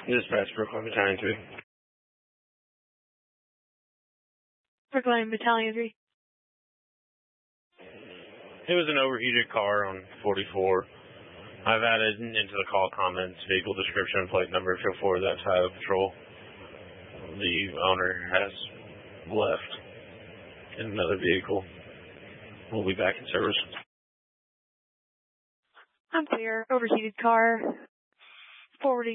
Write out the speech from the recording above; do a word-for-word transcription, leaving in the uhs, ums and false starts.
Dispatch, Brooklyn Battalion three. Brooklyn Battalion three. It was an overheated car on forty-four. I've added into the call comments vehicle description, plate number, show forward that side of patrol. The owner has left in another vehicle. We'll be back in service. I'm clear. Overheated car. Forwarding.